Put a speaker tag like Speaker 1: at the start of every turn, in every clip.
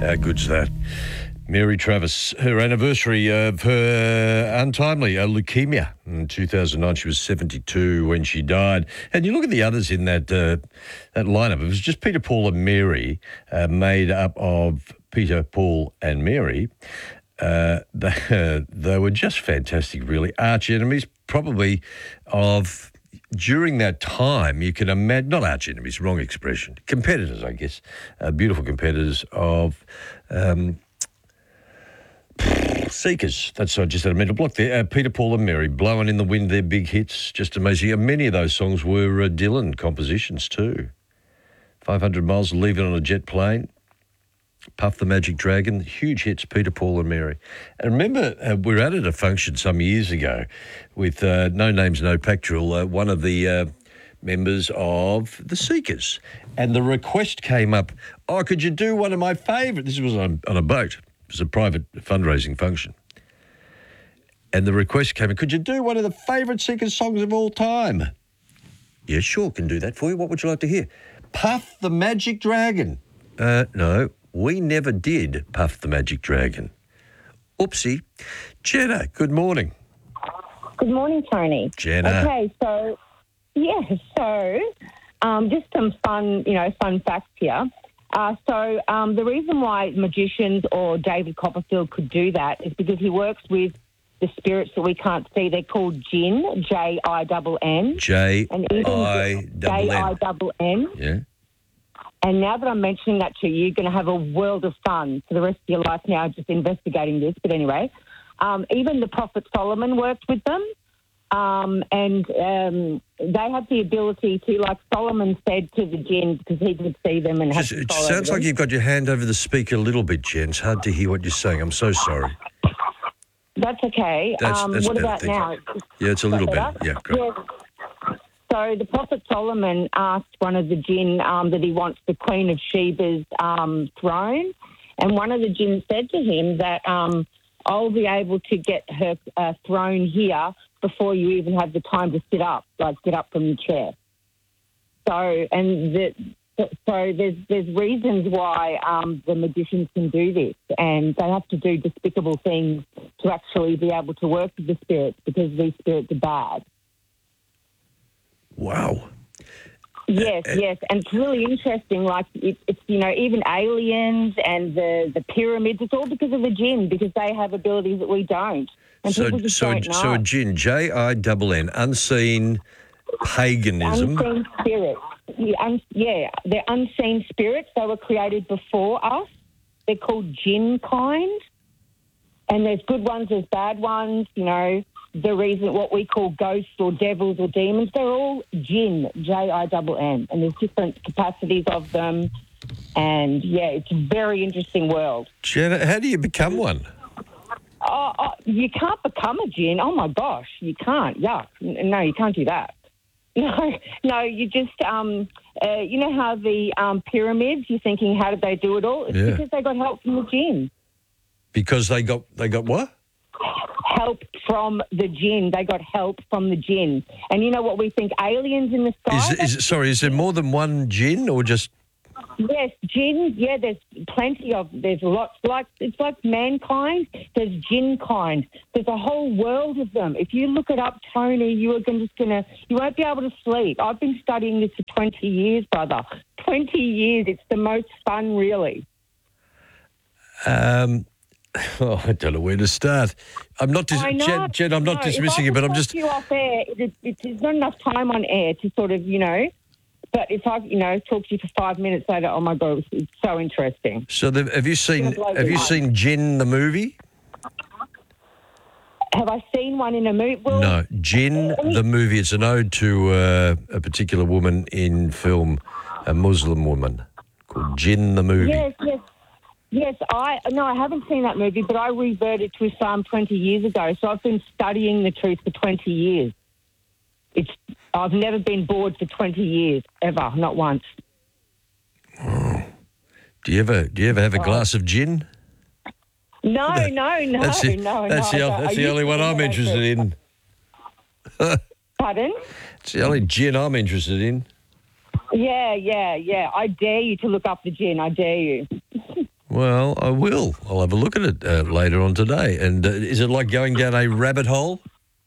Speaker 1: How good's that? Mary Travis, her anniversary of her untimely leukemia in 2009. She was 72 when she died. And you look at the others in that lineup. It was just Peter, Paul and Mary, made up of Peter, Paul and Mary. They were just fantastic, really. Arch enemies, probably of... During that time, you can imagine, not arch enemies, wrong expression, competitors, I guess, beautiful competitors of Seekers. That's I just had a mental block there. Peter, Paul and Mary, Blowing in the Wind, their big hits, just amazing. And many of those songs were Dylan compositions too. 500 Miles, Leaving on a Jet Plane, Puff the Magic Dragon, huge hits, Peter, Paul and Mary. And remember, we were out at a function some years ago with No Names, No Pactorial, one of the members of the Seekers. And the request came up, could you do one of my favourite... This was on a boat. It was a private fundraising function. And the request came in, could you do one of the favourite Seekers songs of all time? Yeah, sure, can do that for you. What would you like to hear? Puff the Magic Dragon. No. We never did Puff the Magic Dragon. Oopsie. Jenna, good morning.
Speaker 2: Good morning, Tony.
Speaker 1: Jenna.
Speaker 2: Okay, so just some fun facts here. The reason why magicians or David Copperfield could do that is because he works with the spirits that we can't see. They're called Jinn, Jinn. Jinn.
Speaker 1: Yeah.
Speaker 2: And now that I'm mentioning that to you, you're going to have a world of fun for the rest of your life now just investigating this. But anyway, even the Prophet Solomon worked with them. And they have the ability to, like Solomon said to the jinn, because he could see them and have to
Speaker 1: It
Speaker 2: follow
Speaker 1: sounds
Speaker 2: them.
Speaker 1: like you've got your hand over the speaker a little bit, Jen. It's hard to hear what you're saying. I'm so sorry.
Speaker 2: That's okay.
Speaker 1: That's
Speaker 2: what
Speaker 1: better,
Speaker 2: about
Speaker 1: thank
Speaker 2: now?
Speaker 1: you. Yeah, it's a little better. Yeah, great.
Speaker 2: Yes. So the Prophet Solomon asked one of the jinn that he wants the Queen of Sheba's throne, and one of the jinn said to him that I'll be able to get her throne here before you even have the time to sit up, like get up from your chair. So there's reasons why the magicians can do this, and they have to do despicable things to actually be able to work with the spirits because these spirits are bad.
Speaker 1: Wow.
Speaker 2: Yes, and it's really interesting. Like it's even aliens and the pyramids. It's all because of the jinn, because they have abilities that we don't, and people just don't know.
Speaker 1: So a jinn, Jinn, unseen paganism.
Speaker 2: Unseen spirits. They're unseen spirits. They were created before us. They're called jinn kind, and there's good ones, there's bad ones. The reason what we call ghosts or devils or demons, they're all jinn, Jinn, and there's different capacities of them. And, it's a very interesting world.
Speaker 1: Jenna, how do you become one?
Speaker 2: You can't become a jinn. Oh, my gosh, you can't. Yuck. No, you can't do that. No, you just, you know how the pyramids, you're thinking, how did they do it all? It's because they got help from the jinn. Because they got
Speaker 1: what?
Speaker 2: Help from the jinn. They got help from the jinn. And you know what we think, aliens in the sky?
Speaker 1: Is there more than one jinn or just...
Speaker 2: Yes, jinn, there's plenty of, there's lots, it's like mankind, there's jinn kind. There's a whole world of them. If you look it up, Tony, you won't be able to sleep. I've been studying this for 20 years, brother. 20 years, it's the most fun, really.
Speaker 1: I don't know where to start. I'm not, Jen, I'm not dismissing you, but I'm just...
Speaker 2: If I talk to you off air, there's not enough time on air to sort of, but if I, talk to you for 5 minutes later, oh my God, it's so interesting.
Speaker 1: So have you seen Jinn the movie?
Speaker 2: Have I seen one in a movie? Well,
Speaker 1: no, Jinn the movie. It's an ode to a particular woman in film, a Muslim woman called Jinn the movie.
Speaker 2: Yes, I haven't seen that movie, but I reverted to Islam 20 years ago, so I've been studying the truth for 20 years. I've never been bored for 20 years, ever, not once.
Speaker 1: Oh. Do you ever have a glass of gin?
Speaker 2: No.
Speaker 1: That's the only one I'm interested in.
Speaker 2: Pardon?
Speaker 1: It's the only gin I'm interested in.
Speaker 2: Yeah. I dare you to look up the gin. I dare you.
Speaker 1: Well, I will. I'll have a look at it later on today. And is it like going down a rabbit hole?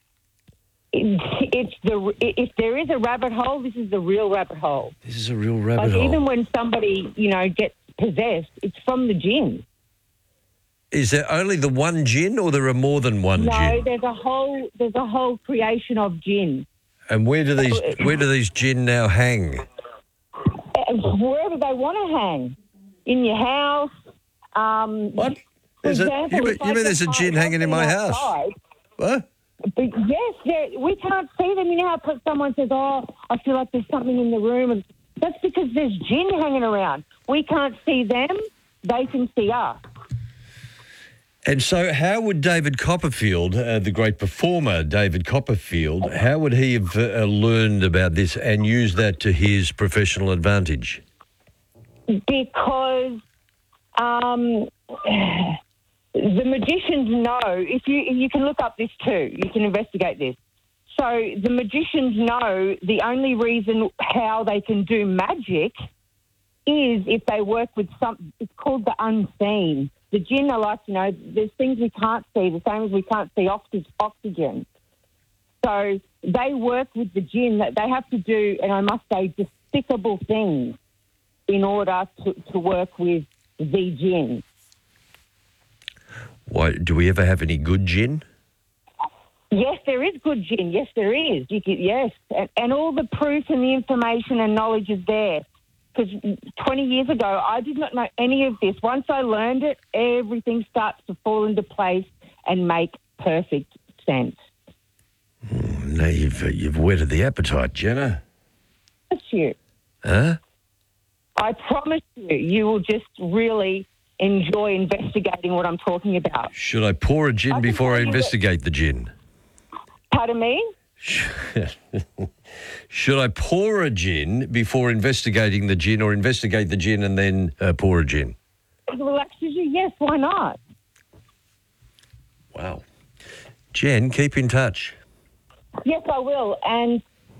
Speaker 2: If there is a rabbit hole, this is the real rabbit hole.
Speaker 1: This is a real rabbit
Speaker 2: Like
Speaker 1: hole.
Speaker 2: even when somebody, gets possessed, it's from the jinn.
Speaker 1: Is there only the one jinn, or there are more than one
Speaker 2: No,
Speaker 1: jinn?
Speaker 2: there's a whole creation of jinn.
Speaker 1: And where do these jinn now hang?
Speaker 2: Wherever they want to hang, in your house.
Speaker 1: What?
Speaker 2: For
Speaker 1: Is it?
Speaker 2: example,
Speaker 1: You
Speaker 2: if I
Speaker 1: mean there's a
Speaker 2: get
Speaker 1: jinn hanging in my house?
Speaker 2: outside,
Speaker 1: What?
Speaker 2: But yes, we can't see them. You know how someone says, "Oh, I feel like there's something in the room," and that's because there's jinn hanging around. We can't see them; they can see us.
Speaker 1: And so, how would David Copperfield, the great performer David Copperfield, how would he have learned about this and used that to his professional advantage?
Speaker 2: Because the magicians know. If you can look up this too, you can investigate this. So the magicians know the only reason how they can do magic is if they work with something. It's called the unseen. The jinn are like, there's things we can't see, the same as we can't see oxygen. So they work with the jinn. That they have to do, and I must say, despicable things in order to work with the jinn.
Speaker 1: Why, do we ever have any good jinn?
Speaker 2: Yes, there is good jinn. Yes, there is. Yes, and all the proof and the information and knowledge is there. Because 20 years ago, I did not know any of this. Once I learned it, everything starts to fall into place and make perfect sense.
Speaker 1: Now you've whetted the appetite, Jenna.
Speaker 2: Bless you.
Speaker 1: Huh?
Speaker 2: I promise you will just really enjoy investigating what I'm talking about.
Speaker 1: Should I pour a gin before I investigate the gin?
Speaker 2: Pardon me?
Speaker 1: Should I pour a gin before investigating the gin, or investigate the gin and then pour a gin?
Speaker 2: It relaxes you? Yes, why not?
Speaker 1: Wow. Jen, keep in touch.
Speaker 2: Yes, I will. And,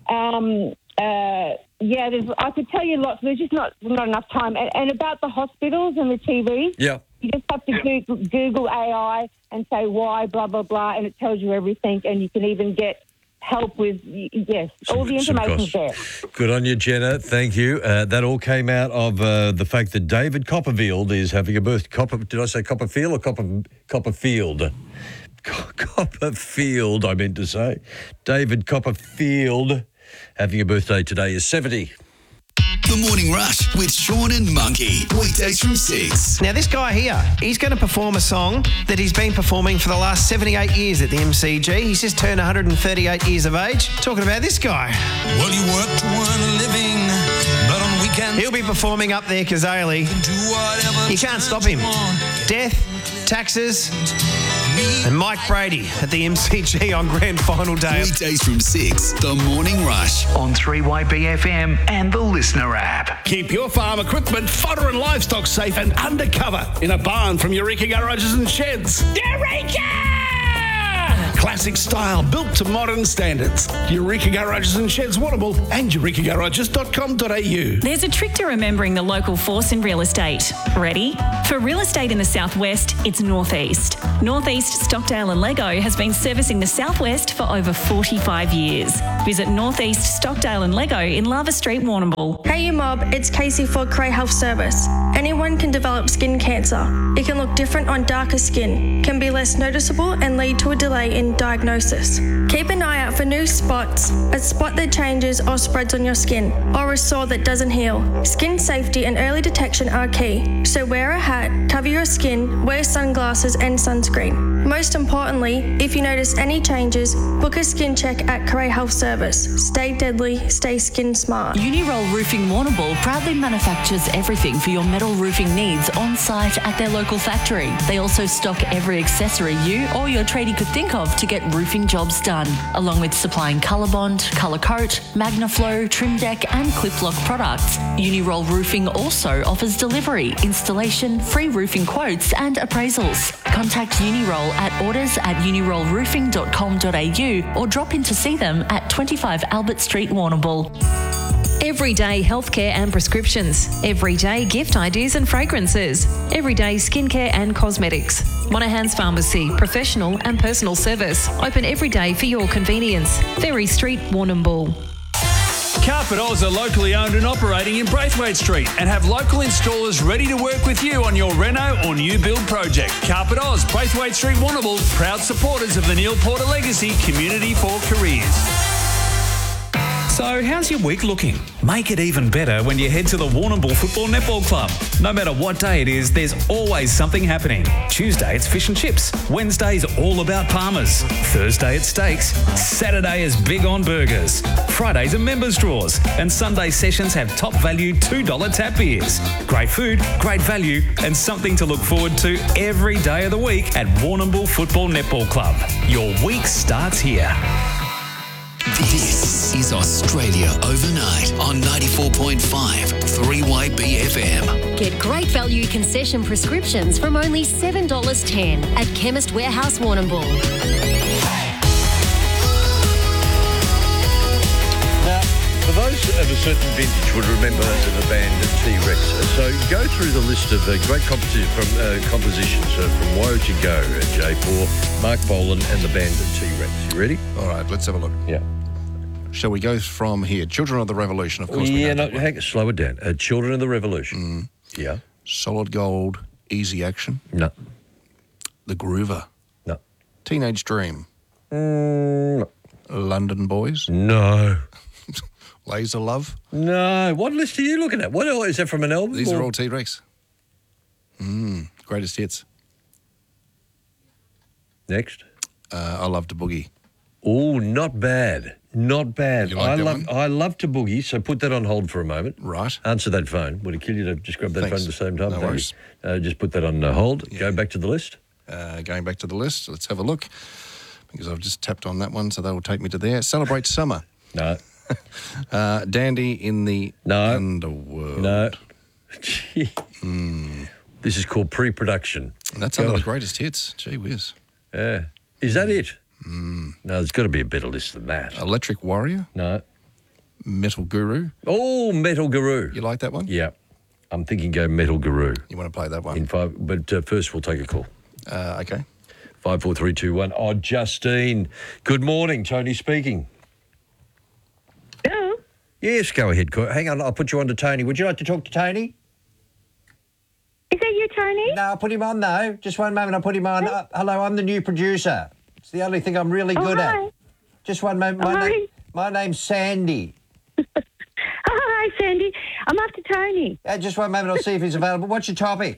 Speaker 2: I could tell you lots. There's just not enough time. And about the hospitals and the TVs,
Speaker 1: Yeah.
Speaker 2: you just have to Google AI and say why, blah, blah, blah, and it tells you everything. And you can even get help with, all the information's there.
Speaker 1: Good on you, Jenna. Thank you. That all came out of the fact that David Copperfield is having a birthday. Did I say Copperfield or Copperfield? Copperfield, I meant to say. David Copperfield having a birthday today is 70.
Speaker 3: The Morning Rush with Sean and Monkey. Weekdays from 6.
Speaker 4: Now, this guy here, he's going to perform a song that he's been performing for the last 78 years at the MCG. He's just turned 138 years of age. Talking about this guy.
Speaker 5: Well, you work to earn a living, but on weekends
Speaker 4: He'll be performing up there, Kazali.
Speaker 5: do whatever.
Speaker 4: You can't stop him. Death, taxes, and Mike Brady at the MCG on Grand Final Day.
Speaker 3: Weekdays from 6. The Morning Rush.
Speaker 6: On 3YBFM and the Listener app.
Speaker 7: Keep your farm equipment, fodder and livestock safe and undercover in a barn from Eureka Garages and Sheds. Eureka! Classic style, built to modern standards. Eureka Garages and Sheds Warrnambool and eurekagarages.com.au.
Speaker 8: There's a trick to remembering the local force in real estate. Ready? For real estate in the southwest, it's Northeast. Northeast Stockdale and Lego has been servicing the southwest for over 45 years. Visit Northeast Stockdale and Lego in Lava Street, Warrnambool.
Speaker 9: Hey you mob, it's Casey for Cray Health Service. Anyone can develop skin cancer. It can look different on darker skin, can be less noticeable and lead to a delay in diagnosis. Keep an eye out for new spots, a spot that changes or spreads on your skin, or a sore that doesn't heal. Skin safety and early detection are key, so wear a hat, cover your skin, wear sunglasses and sunscreen. Most importantly, if you notice any changes, book a skin check at Cray Health Service. Stay deadly, stay skin smart.
Speaker 10: Uniroll Roofing Warrnambool proudly manufactures everything for your metal roofing needs on site at their local factory. They also stock every accessory you or your tradie could think of to get roofing jobs done, along with supplying Colorbond, Colour Coat, Magnaflow, Trim Deck and Cliplock products. Uniroll Roofing also offers delivery, installation, free roofing quotes and appraisals. Contact Uniroll at orders@unirollroofing.com.au or drop in to see them at 25 Albert Street, Warrnambool.
Speaker 11: Everyday healthcare and prescriptions. Everyday gift ideas and fragrances. Everyday skincare and cosmetics. Monahan's Pharmacy, professional and personal service. Open every day for your convenience. Ferry Street, Warrnambool.
Speaker 12: Carpet Oz are locally owned and operating in Braithwaite Street and have local installers ready to work with you on your reno or new build project. Carpet Oz, Braithwaite Street, Warrnambool, proud supporters of the Neil Porter Legacy Community for Careers.
Speaker 13: So, how's your week looking? Make it even better when you head to the Warrnambool Football Netball Club. No matter what day it is, there's always something happening. Tuesday, it's fish and chips. Wednesday's all about Palmers. Thursday, it's steaks. Saturday is big on burgers. Fridays are members' draws. And Sunday sessions have top value $2 tap beers. Great food, great value, and something to look forward to every day of the week at Warrnambool Football Netball Club. Your week starts here.
Speaker 3: This is Australia Overnight on 94.5 3YB FM.
Speaker 14: Get great value concession prescriptions from only $7.10 at Chemist Warehouse Warrnambool.
Speaker 1: Now, for those of a certain vintage would remember the band T-Rex. So go through the list of great compositions from Woe to Go, J4, Mark Bolan and the band T-Rex. You ready?
Speaker 15: All right, let's have a look.
Speaker 1: Yeah.
Speaker 15: Shall we go from here? Children of the Revolution, of course.
Speaker 1: Slow it down. Children of the Revolution. Yeah.
Speaker 15: Solid Gold, Easy Action.
Speaker 1: No.
Speaker 15: The Groover.
Speaker 1: No.
Speaker 15: Teenage Dream.
Speaker 1: No.
Speaker 15: London Boys.
Speaker 1: No.
Speaker 15: Laser Love.
Speaker 1: No. What list are you looking at? What is that from an album?
Speaker 15: These are all T-Rex. Greatest hits.
Speaker 1: Next.
Speaker 15: I Love to Boogie.
Speaker 1: Oh, not bad. Not bad.
Speaker 15: You like that one?
Speaker 1: I love to boogie, so put that on hold for a moment.
Speaker 15: Right.
Speaker 1: Answer that phone. Would it kill you to just grab that
Speaker 15: Thanks.
Speaker 1: phone at the same time?
Speaker 15: No
Speaker 1: Thank
Speaker 15: worries.
Speaker 1: you. Just put that on hold. Yeah. Go back to the list.
Speaker 15: Going back to the list, let's have a look. Because I've just tapped on that one, so that will take me to there. Celebrate Summer.
Speaker 1: No.
Speaker 15: Dandy in the Underworld.
Speaker 1: No. This is called pre-production.
Speaker 15: And that's under the greatest hits. Gee whiz.
Speaker 1: Yeah. Is that it? No, there's got to be a better list than that.
Speaker 15: Electric Warrior.
Speaker 1: No.
Speaker 15: Metal Guru.
Speaker 1: Oh, Metal Guru.
Speaker 15: You like that one?
Speaker 1: Yeah. I'm thinking go Metal Guru.
Speaker 15: You want to play that one?
Speaker 1: In 5, but first we'll take a call.
Speaker 15: Okay.
Speaker 1: 5, 4, 3, 2, 1. Oh, Justine. Good morning. Tony speaking.
Speaker 2: Hello?
Speaker 1: Yes, go ahead. Hang on, I'll put you on to Tony. Would you like to talk to Tony?
Speaker 2: Is that you, Tony?
Speaker 1: No, I'll put him on, though. Just one moment, I'll put him on. Hello, I'm the new producer. It's the only thing I'm really good
Speaker 2: hi.
Speaker 1: at. Just one moment. My name's Sandy.
Speaker 2: Hi, Sandy. I'm after Tony.
Speaker 1: Just one moment, I'll see if he's available. What's your topic?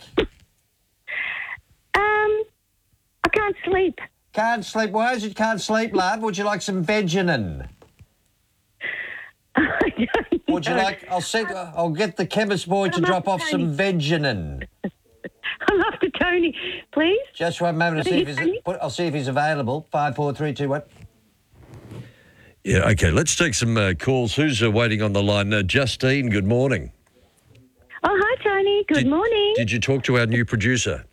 Speaker 2: I can't sleep.
Speaker 1: Can't sleep? Why is it can't sleep, love? Would you like some Vegenin? Would you like? I'll get the chemist boy to drop off some Vegenin.
Speaker 2: I'm after Tony, please.
Speaker 1: Just one moment. I'll see if he's available. 5, 4, 3, 2, 1. Yeah. Okay. Let's take some calls. Who's waiting on the line? Justine. Good morning.
Speaker 2: Oh, hi, Tony. Good morning.
Speaker 1: Did you talk to our new producer?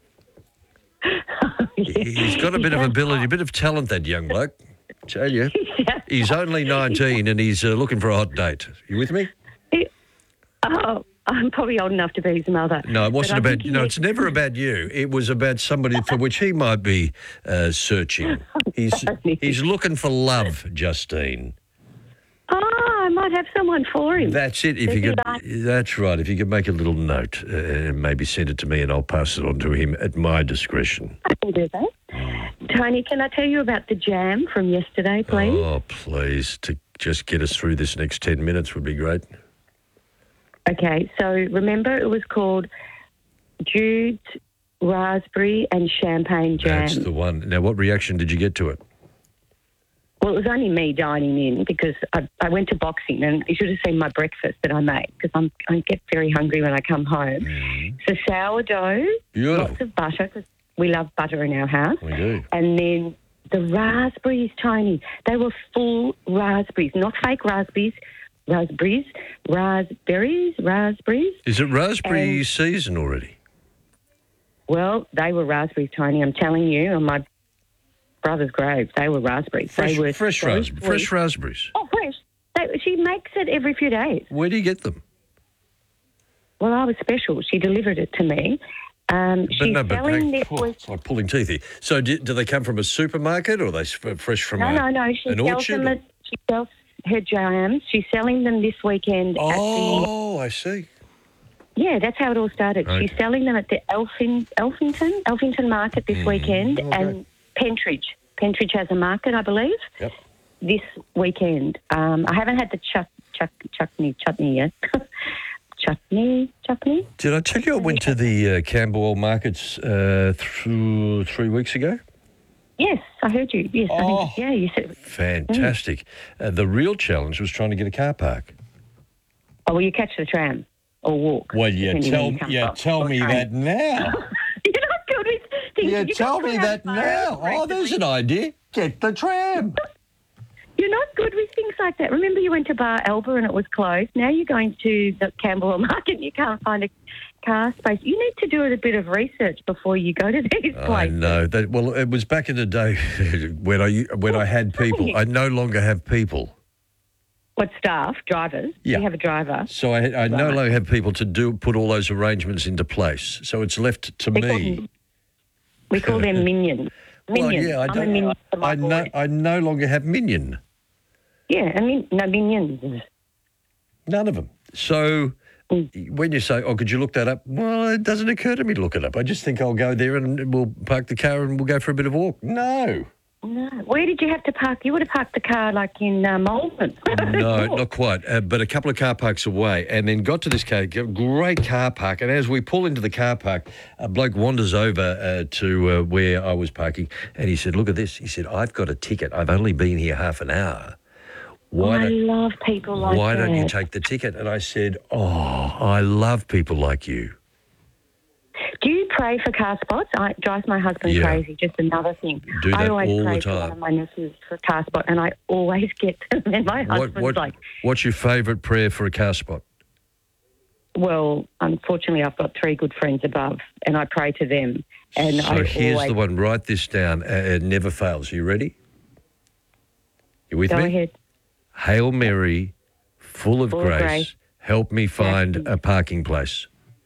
Speaker 1: He's got a bit of ability, a bit of talent, that young bloke. Tell you. He's only 19 and he's looking for a hot date. You with me?
Speaker 2: Oh, I'm probably old enough to be his mother.
Speaker 1: No, it wasn't about... No, it's never about you. It was about somebody for which he might be searching. He's looking for love, Justine.
Speaker 2: Oh, I might have someone for him.
Speaker 1: That's it. If you could, that's right. If you could make a little note and maybe send it to me and I'll pass it on to him at my discretion.
Speaker 2: I can do that. Tony, can I tell you about the jam from yesterday, please?
Speaker 1: Oh, please. To just get us through this next 10 minutes would be great.
Speaker 2: Okay, so remember it was called Jude's Raspberry and Champagne Jam.
Speaker 1: That's the one. Now, what reaction did you get to it?
Speaker 2: Well, it was only me dining in because I went to boxing and you should have seen my breakfast that I made because I get very hungry when I come home. So sourdough, lots of butter because we love butter in our house.
Speaker 1: We do.
Speaker 2: And then the raspberries, Tony, they were full raspberries, not fake raspberries. Raspberries.
Speaker 1: Is it raspberry season already?
Speaker 2: Well, they were raspberries, Tony. I'm telling you, on my brother's grave, they were raspberries.
Speaker 1: Fresh
Speaker 2: they were
Speaker 1: raspberries.
Speaker 2: Oh, fresh. She makes it every few days.
Speaker 1: Where do you get them?
Speaker 2: Well, I was special. She delivered it to me. She's selling this.
Speaker 1: It's like pulling teeth here. So do they come from a supermarket or are they fresh from
Speaker 2: No. She
Speaker 1: an
Speaker 2: sells
Speaker 1: orchard?
Speaker 2: them. She sells her jams. She's selling them this weekend.
Speaker 1: I see.
Speaker 2: Yeah, that's how it all started.
Speaker 1: Okay.
Speaker 2: She's selling them at the Elphington Market this weekend, and Pentridge. Pentridge has a market, I believe.
Speaker 1: Yep.
Speaker 2: This weekend. I haven't had the chutney yet. Chutney.
Speaker 1: Did I tell you I went to the Camberwell markets 3 weeks ago?
Speaker 2: Yes, I heard you. Yes, you said.
Speaker 1: Fantastic. The real challenge was trying to get a car park.
Speaker 2: Oh, well, you catch the tram or walk.
Speaker 1: Well, tell me that now.
Speaker 2: You're not good with things.
Speaker 1: You tell me that now. Oh, there's an idea. Get the tram.
Speaker 2: You're not good with things like that. Remember you went to Bar Alba and it was closed. Now you're going to the Camberwell Market and you can't find a car space. You need to do a bit of research before you go to these places.
Speaker 1: I know. Well, it was back in the day when I had people. I no longer have people.
Speaker 2: What, staff? Drivers?
Speaker 1: Yeah.
Speaker 2: You have a driver?
Speaker 1: So I no longer have people to put all those arrangements into place. So it's left to me.
Speaker 2: We call them minions.
Speaker 1: Well, yeah,
Speaker 2: I'm a minion for my boys.
Speaker 1: I no longer have minion.
Speaker 2: Yeah, no minions.
Speaker 1: None of them. So when you say, could you look that up? Well, it doesn't occur to me to look it up. I just think I'll go there and we'll park the car and we'll go for a bit of a walk. No.
Speaker 2: Where did you have to park? You would have parked the car like in Malvern.
Speaker 1: No, not quite, but a couple of car parks away, and then got to this great car park, and as we pull into the car park, a bloke wanders over to where I was parking, and he said, look at this. He said, I've got a ticket. I've only been here half an hour.
Speaker 2: I love people like that.
Speaker 1: Why don't you take the ticket? And I said, I love people like you.
Speaker 2: Do you pray for car spots? It drives my husband crazy. Just another thing.
Speaker 1: Do that
Speaker 2: I always
Speaker 1: all
Speaker 2: pray
Speaker 1: the
Speaker 2: for one
Speaker 1: time.
Speaker 2: of my nephews for a car spot, and I always get them. And my husband's like,
Speaker 1: what's your favourite prayer for a car spot?
Speaker 2: well, unfortunately, I've got 3 good friends above, and I pray to them. And
Speaker 1: so here's the one. Write this down. It never fails. You ready? You with me?
Speaker 2: Go ahead.
Speaker 1: Hail Mary, full of grace, help me find a parking place.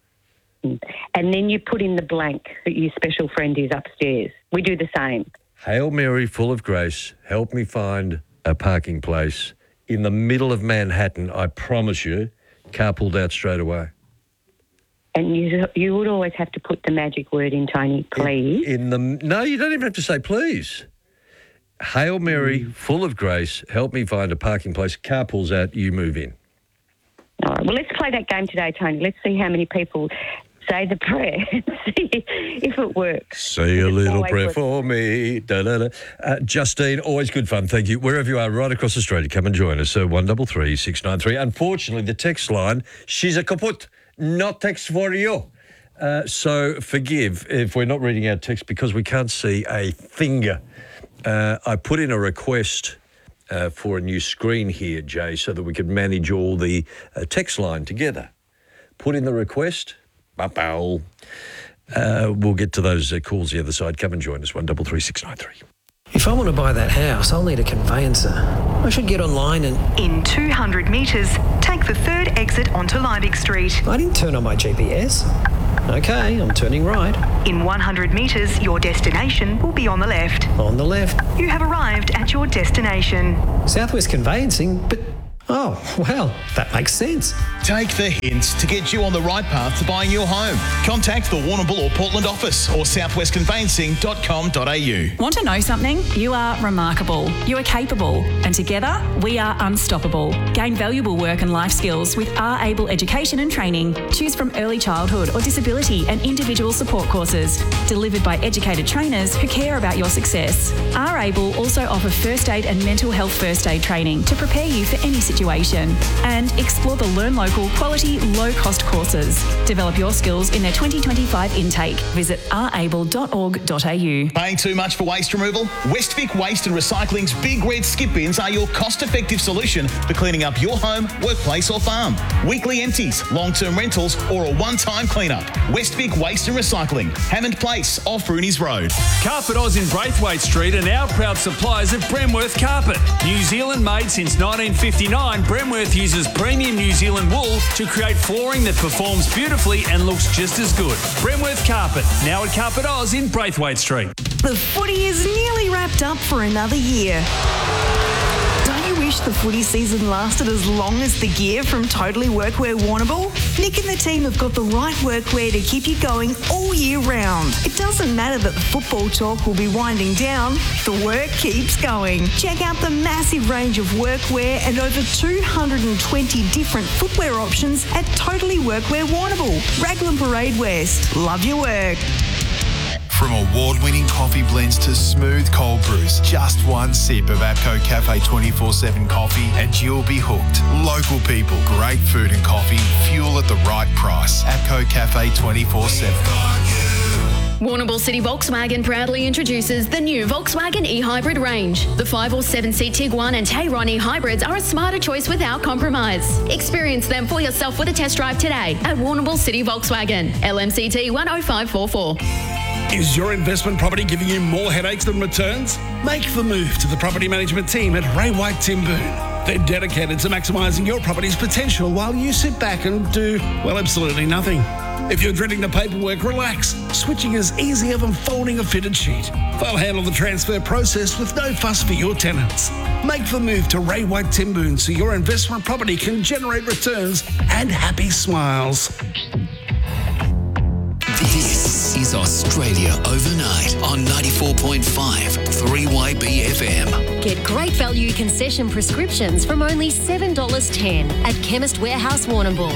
Speaker 2: And then you put in the blank that your special friend is upstairs. We do the same.
Speaker 1: Hail Mary, full of grace, help me find a parking place in the middle of Manhattan. I promise you, car pulled out straight away.
Speaker 2: And you would always have to put the magic word in, Tony, please.
Speaker 1: No, you don't even have to say please. Hail Mary, full of grace, help me find a parking place. Car pulls out, you move in.
Speaker 2: All right, well, let's play that game today, Tony. Let's see how many people say the prayer and see if it works.
Speaker 1: Say a little prayer for me. Justine, always good fun. Thank you. Wherever you are, right across Australia, come and join us. 133 693. Unfortunately, the text line, she's a kaput, not text for you. So forgive if we're not reading our text because we can't see a finger. I put in a request for a new screen here, Jay, so that we could manage all the text line together. Put in the request. We'll get to those calls the other side. Come and join us, 133 693.
Speaker 4: If I want to buy that house, I'll need a conveyancer. I should get online and...
Speaker 16: In 200 metres, take the third exit onto Liebig Street.
Speaker 4: I didn't turn on my GPS. Okay, I'm turning right.
Speaker 16: In 100 metres, your destination will be on the left.
Speaker 4: On the left.
Speaker 16: You have arrived at your destination.
Speaker 4: Southwest Conveyancing, but... Oh, well, that makes sense.
Speaker 17: Take the hints to get you on the right path to buying your home. Contact the Warrnambool or Portland office or southwestconveyancing.com.au.
Speaker 8: Want to know something? You are remarkable. You are capable. And together, we are unstoppable. Gain valuable work and life skills with R-Able Education and Training. Choose from early childhood or disability and individual support courses. Delivered by educated trainers who care about your success. R-Able also offer first aid and mental health first aid training to prepare you for any situation. And explore the Learn Local quality, low-cost courses. Develop your skills in their 2025 intake. Visit rable.org.au.
Speaker 17: Paying too much for waste removal? Westvic Waste and Recycling's Big Red Skip Bins are your cost-effective solution for cleaning up your home, workplace or farm. Weekly empties, long-term rentals or a one-time clean-up. Westvic Waste and Recycling, Hammond Place off Rooney's Road.
Speaker 12: Carpet Oz in Braithwaite Street are now proud suppliers of Bremworth Carpet. New Zealand made since 1959 design, Bremworth uses premium New Zealand wool to create flooring that performs beautifully and looks just as good. Bremworth Carpet, now at Carpet Oz in Braithwaite Street.
Speaker 18: The footy is nearly wrapped up for another year. Don't you wish the footy season lasted as long as the gear from Totally Workwear Warrnambool? Nick and the team have got the right workwear to keep you going all year round. It doesn't matter that the football talk will be winding down, the work keeps going. Check out the massive range of workwear and over 220 different footwear options at Totally Workwear Warrnambool, Raglan Parade West. Love your work.
Speaker 19: From award-winning coffee blends to smooth cold brews, just one sip of APCO Cafe 24/7 coffee and you'll be hooked. Local people, great food and coffee, fuel at the right price. APCO Cafe 24/7.
Speaker 20: Warrnambool City Volkswagen proudly introduces the new Volkswagen e-Hybrid range. The 5 or 7 seat Tiguan and Tayron e-Hybrids are a smarter choice without compromise. Experience them for yourself with a test drive today at Warrnambool City Volkswagen, LMCT 10544.
Speaker 7: Is your investment property giving you more headaches than returns? Make the move to the property management team at Ray White Timboon. They're dedicated to maximising your property's potential while you sit back and do, well, absolutely nothing. If you're dreading the paperwork, relax. Switching is easier than folding a fitted sheet. They'll handle the transfer process with no fuss for your tenants. Make the move to Ray White Timboon so your investment property can generate returns and happy smiles.
Speaker 3: This is Australia Overnight on 94.5 3YB FM.
Speaker 14: Get great value concession prescriptions from only $7.10 at Chemist Warehouse Warrnambool.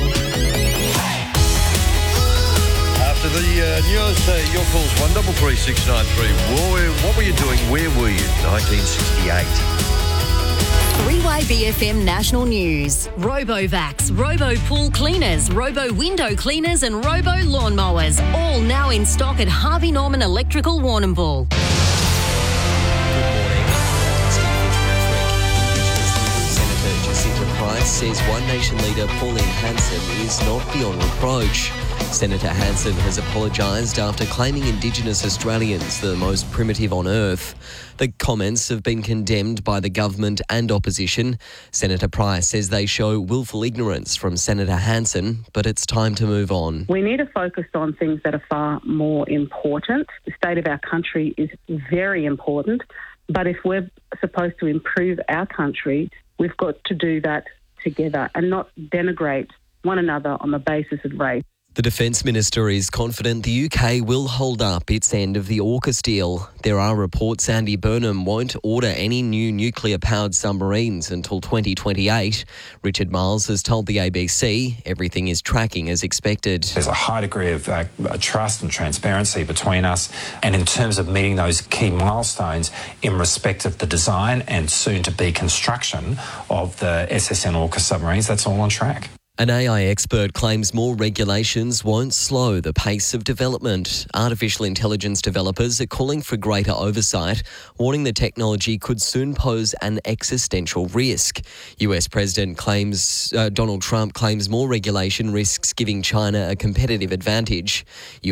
Speaker 1: After the news, your call's 133 what were you doing? Where were you? 1968.
Speaker 14: 3YBFM National News. RoboVacs, Robo Pool Cleaners, Robo Window Cleaners and Robo Lawnmowers. All now in stock at Harvey Norman Electrical Warrnambool.
Speaker 21: Senator Jacinta Price says One Nation leader Pauline Hanson is not beyond reproach. Senator Hanson has apologised after claiming Indigenous Australians the most primitive on earth. The comments have been condemned by the government and opposition. Senator Price says they show willful ignorance from Senator Hanson, but it's time to move on.
Speaker 22: We need to focus on things that are far more important. The state of our country is very important, but if we're supposed to improve our country, we've got to do that together and not denigrate one another on the basis of race.
Speaker 21: The Defence Minister is confident the UK will hold up its end of the AUKUS deal. There are reports Andy Burnham won't order any new nuclear-powered submarines until 2028. Richard Miles has told the ABC everything is tracking as expected.
Speaker 23: There's a high degree of trust and transparency between us, and in terms of meeting those key milestones in respect of the design and soon-to-be construction of the SSN AUKUS submarines, that's all on track.
Speaker 21: An AI expert claims more regulations won't slow the pace of development. Artificial intelligence developers are calling for greater oversight, warning the technology could soon pose an existential risk. US President Donald Trump claims more regulation risks giving China a competitive advantage.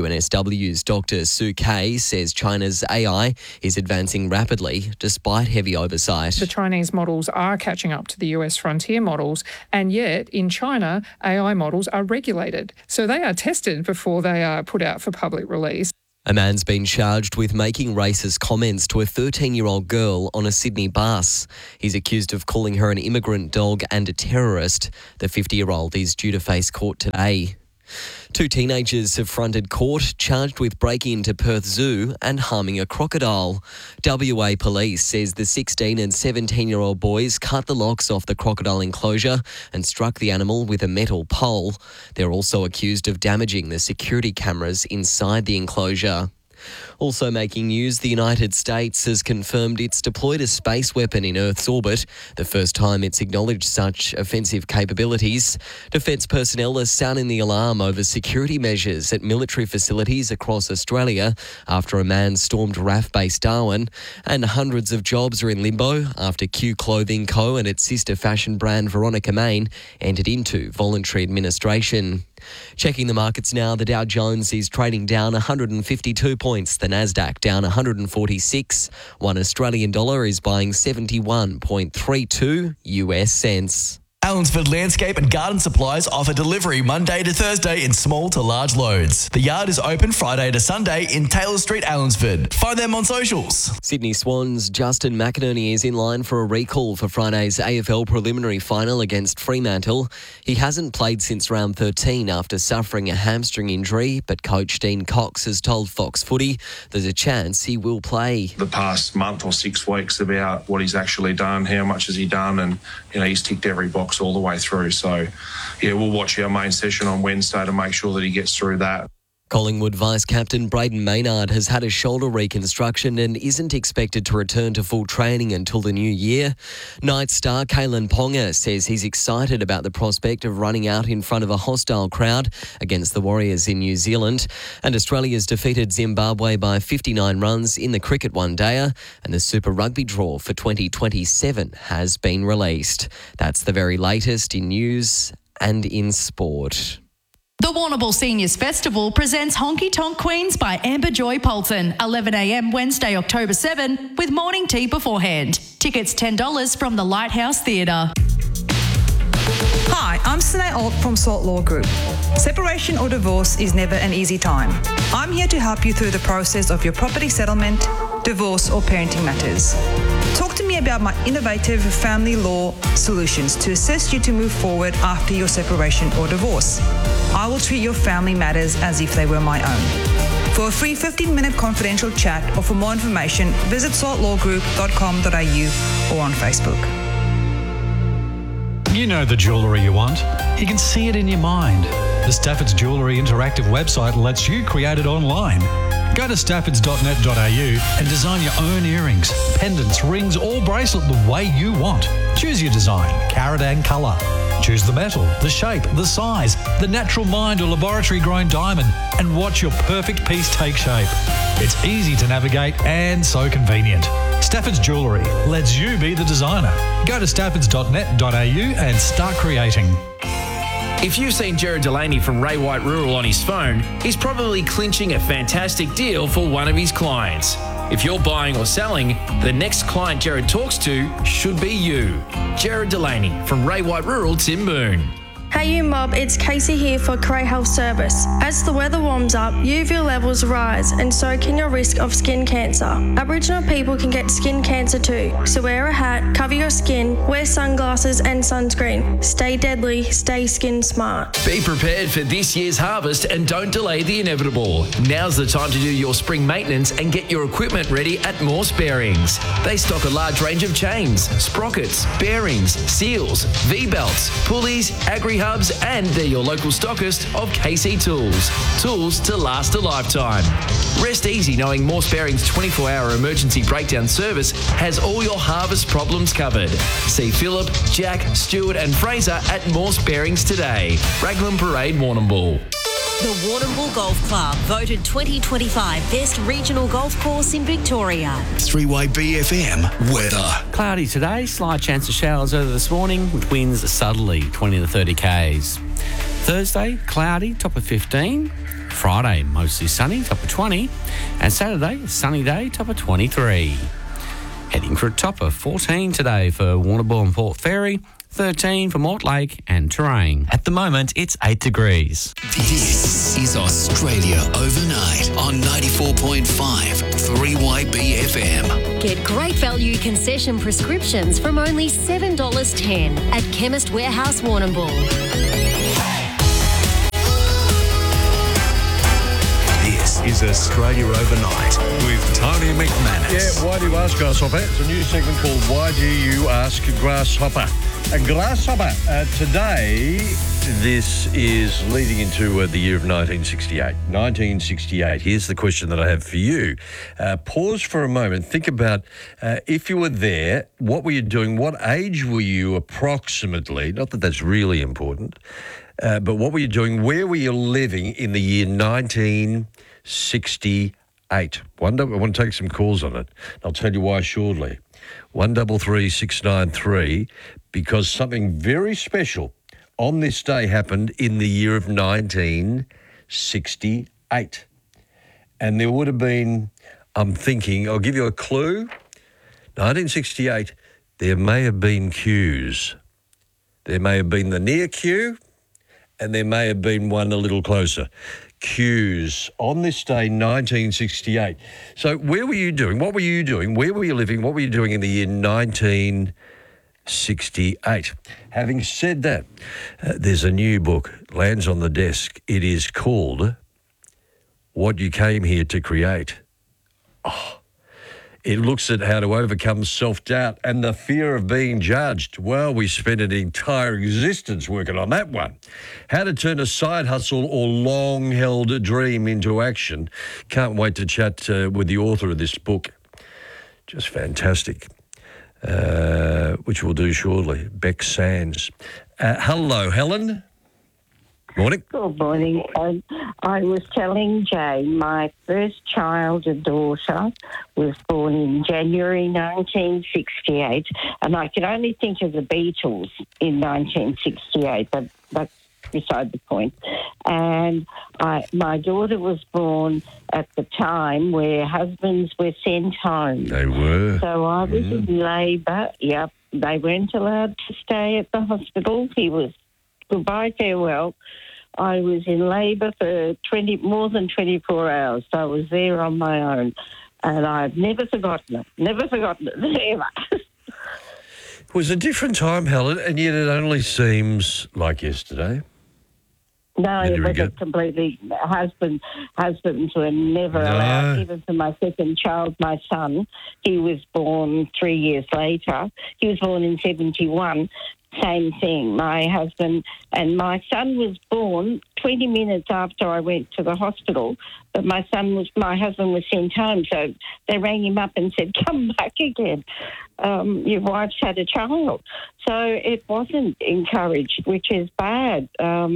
Speaker 21: UNSW's Dr. Sue Kay says China's AI is advancing rapidly despite heavy oversight.
Speaker 24: The Chinese models are catching up to the US frontier models, and yet in China, AI models are regulated. So they are tested before they are put out for public release.
Speaker 21: A man's been charged with making racist comments to a 13-year-old girl on a Sydney bus. He's accused of calling her an immigrant dog and a terrorist. The 50-year-old is due to face court today. 2 teenagers have fronted court charged with breaking into Perth Zoo and harming a crocodile. WA Police says the 16 and 17-year-old boys cut the locks off the crocodile enclosure and struck the animal with a metal pole. They're also accused of damaging the security cameras inside the enclosure. Also making news, the United States has confirmed it's deployed a space weapon in Earth's orbit, the first time it's acknowledged such offensive capabilities. Defence personnel are sounding the alarm over security measures at military facilities across Australia after a man stormed RAF Base Darwin, and hundreds of jobs are in limbo after Q Clothing Co and its sister fashion brand Veronica Main entered into voluntary administration. Checking the markets now, the Dow Jones is trading down 152 points, the Nasdaq down 146. $1 Australian dollar is buying 71.32 US cents.
Speaker 5: Allensford Landscape and Garden Supplies offer delivery Monday to Thursday in small to large loads. The yard is open Friday to Sunday in Taylor Street, Allensford. Find them on socials.
Speaker 21: Sydney Swans' Justin McInerney is in line for a recall for Friday's AFL preliminary final against Fremantle. He hasn't played since round 13 after suffering a hamstring injury, but coach Dean Cox has told Fox Footy there's a chance he will play.
Speaker 6: The past month or 6 weeks about what he's actually done, how much has he done, and he's ticked every box all the way through. So, we'll watch our main session on Wednesday to make sure that he gets through that.
Speaker 21: Collingwood Vice-Captain Braden Maynard has had a shoulder reconstruction and isn't expected to return to full training until the new year. Knights star Kalen Ponga says he's excited about the prospect of running out in front of a hostile crowd against the Warriors in New Zealand. And Australia's defeated Zimbabwe by 59 runs in the cricket one-dayer, and the Super Rugby draw for 2027 has been released. That's the very latest in news and in sport.
Speaker 9: The Warrnambool Seniors Festival presents Honky Tonk Queens by Amber Joy Polton, 11am Wednesday, October 7, with morning tea beforehand. Tickets $10 from the Lighthouse Theatre.
Speaker 10: Hi, I'm Sinead Alt from Salt Law Group. Separation or divorce is never an easy time. I'm here to help you through the process of your property settlement, divorce or parenting matters. Talk to me about my innovative family law solutions to assist you to move forward after your separation or divorce. I will treat your family matters as if they were my own. For a free 15-minute confidential chat or for more information, visit saltlawgroup.com.au or on Facebook.
Speaker 25: You know the jewellery you want. You can see it in your mind. The Stafford's Jewellery interactive website lets you create it online. Go to staffords.net.au and design your own earrings, pendants, rings or bracelet the way you want. Choose your design, carat and colour. Choose the metal, the shape, the size, the natural mined or laboratory-grown diamond, and watch your perfect piece take shape. It's easy to navigate and so convenient. Stafford's Jewellery lets you be the designer. Go to staffords.net.au and start creating.
Speaker 26: If you've seen Jared Delaney from Ray White Rural on his phone, he's probably clinching a fantastic deal for one of his clients. If you're buying or selling, the next client Jared talks to should be you. Jared Delaney from Ray White Rural, Timboon.
Speaker 27: Hey you mob, it's Casey here for Cray Health Service. As the weather warms up, UV levels rise and so can your risk of skin cancer. Aboriginal people can get skin cancer too, so wear a hat, cover your skin, wear sunglasses and sunscreen. Stay deadly, stay skin smart.
Speaker 26: Be prepared for this year's harvest and don't delay the inevitable. Now's the time to do your spring maintenance and get your equipment ready at Morse Bearings. They stock a large range of chains, sprockets, bearings, seals, V-belts, pulleys, agri-hubs, and they're your local stockist of KC Tools. Tools to last a lifetime. Rest easy knowing Morse Bearings' 24-hour emergency breakdown service has all your harvest problems covered. See Phillip, Jack, Stuart and Fraser at Morse Bearings today. Raglan Parade, Warrnambool.
Speaker 14: The Warrnambool Golf Club, voted 2025 Best Regional Golf Course in Victoria.
Speaker 3: 3YBFM weather.
Speaker 28: Cloudy today, slight chance of showers early this morning with winds southerly 20 to 30 k's. Thursday, cloudy, top of 15. Friday, mostly sunny, top of 20. And Saturday, sunny day, top of 23. Heading for a top of 14 today for Warrnambool and Port Fairy. 13 for Mortlake and Terrain. At the moment, it's 8 degrees.
Speaker 3: This is Australia Overnight on 94.5 3YBFM.
Speaker 14: Get great value concession prescriptions from only $7.10 at Chemist Warehouse Warrnambool.
Speaker 29: This is Australia Overnight with Tony McManus.
Speaker 1: Yeah, why do you ask, Grasshopper? It's a new segment called Why Do You Ask Grasshopper? A grasshopper. Today, this is leading into the year of 1968. 1968. Here's the question that I have for you. Pause for a moment. Think about if you were there, what were you doing? What age were you approximately? Not that that's really important. But what were you doing? Where were you living in the year 1968? I want to take some calls on it. I'll tell you why shortly. 133 693, because something very special on this day happened in the year of 1968. And there would have been, I'm thinking, I'll give you a clue. 1968, there may have been queues. There may have been the near queue, and there may have been one a little closer. Queues on this day, 1968. So where were you doing? What were you doing? Where were you living? What were you doing in the year 1968? Having said that, there's a new book, lands on the desk. It is called What You Came Here to Create. It looks at how to overcome self-doubt and the fear of being judged. Well, we spent an entire existence working on that one. How to turn a side hustle or long-held dream into action. Can't wait to chat with the author of this book. Just fantastic, which we'll do shortly. Beck Sands. Hello, Helen. Morning.
Speaker 2: Good morning. I was telling Jane my first child, a daughter, was born in January 1968, and I can only think of the Beatles in 1968, but that's beside the point. And my daughter was born at the time where husbands were sent home.
Speaker 1: They were.
Speaker 2: So I was in labour. Yep. They weren't allowed to stay at the hospital. He was goodbye, farewell. I was in labour for more than 24 hours. So I was there on my own. And I've never forgotten it. Never forgotten it, ever.
Speaker 1: It was a different time, Helen, and yet it only seems like yesterday.
Speaker 2: No, it wasn't completely. Husbands were never allowed. Even for my second child, my son, he was born 3 years later. He was born in 71. Same thing. My husband and my son was born 20 minutes after I went to the hospital, but my husband was sent home. So they rang him up and said, "Come back again. Your wife's had a child." So it wasn't encouraged, which is bad,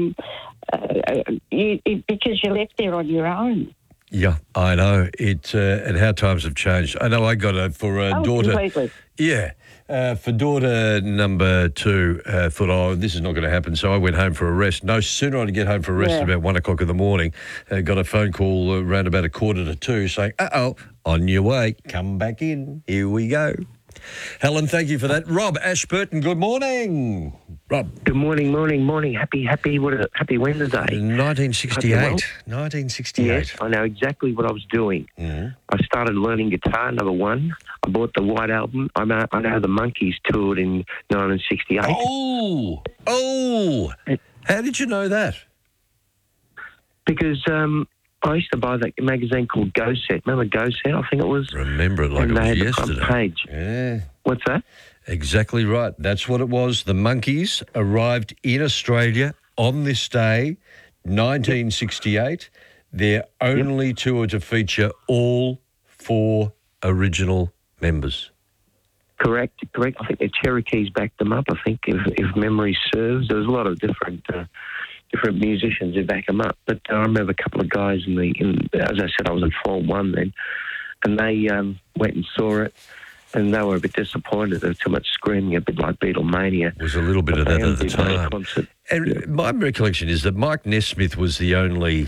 Speaker 2: because you're left there on your own.
Speaker 1: Yeah, I know. And how times have changed. I know I got for a daughter.
Speaker 2: Completely.
Speaker 1: Yeah. For daughter number 2, thought, this is not going to happen. So I went home for a rest. No sooner did I get home for a rest about 1 o'clock in the morning, got a phone call around about 1:45 saying, on your way, come back in. Here we go. Helen, thank you for that. Rob Ashburton, good morning. Rob.
Speaker 4: Good morning. Happy Wednesday.
Speaker 1: 1968. 1968.
Speaker 4: Yes, I know exactly what I was doing.
Speaker 1: Mm-hmm.
Speaker 4: I started learning guitar, number one. I bought the White Album. I know the Monkees toured in 1968.
Speaker 1: Oh! How did you know that?
Speaker 4: Because I used to buy that magazine called Go Set. Remember Go Set? I think it was.
Speaker 1: Remember it like it was yesterday.
Speaker 4: Front page.
Speaker 1: Yeah.
Speaker 4: What's that?
Speaker 1: Exactly right. That's what it was. The Monkees arrived in Australia on this day, 1968. Their only tour to feature all 4 original members.
Speaker 4: Correct. I think the Cherokees backed them up. I think, if memory serves, there was a lot of different musicians who back them up. But I remember a couple of guys as I said, I was in Form 1 then, and they went and saw it, and they were a bit disappointed. There was too much screaming, a bit like Beatlemania.
Speaker 1: There was a little bit of that at the time. And my recollection is that Mike Nesmith was the only...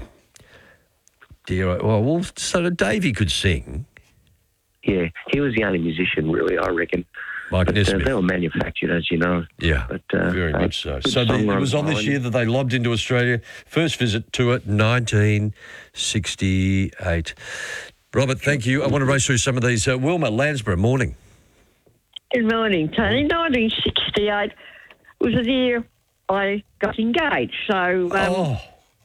Speaker 1: so Davey could sing.
Speaker 4: Yeah, he was the only musician, really, I reckon.
Speaker 1: Mike Nesmith.
Speaker 4: They were manufactured, as you know.
Speaker 1: Yeah,
Speaker 4: but,
Speaker 1: very much so. So it was on this year that they lobbed into Australia. First visit to it, 1968. Robert, thank you. I want to race through some of these. Wilma, Landsborough, morning.
Speaker 8: Good morning, Tony. 1968 was the year I got engaged. So